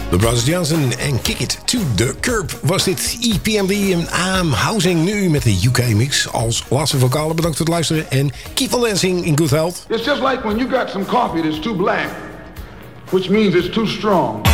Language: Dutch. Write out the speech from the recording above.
The Brothers Johnson en Kick It to the Curb was dit. EPMD en I'm Housing nu met de UK mix als laatste vocale. Bedankt voor het luisteren en keep on dancing in good health. It's just like when you got some coffee that's too black, which means it's too strong.